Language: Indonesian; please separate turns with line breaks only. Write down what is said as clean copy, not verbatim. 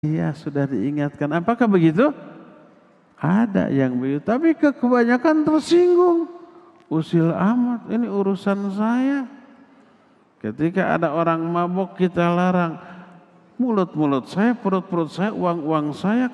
Iya, sudah diingatkan. Apakah begitu? Ada yang begitu, tapi kebanyakan tersinggung. Usil amat, ini urusan saya. Ketika ada orang mabuk kita larang. Mulut-mulut saya, perut-perut saya, uang-uang saya.